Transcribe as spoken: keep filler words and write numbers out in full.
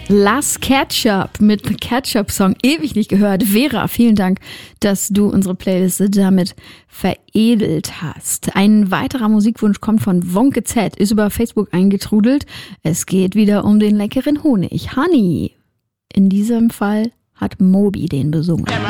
Las Ketchup mit The Ketchup Song. Ewig nicht gehört. Vera, vielen Dank, dass du unsere Playliste damit veredelt hast. Ein weiterer Musikwunsch kommt von Wonke Z, ist über Facebook eingetrudelt. Es geht wieder um den leckeren Honig. Honey. In diesem Fall hat Moby den besungen.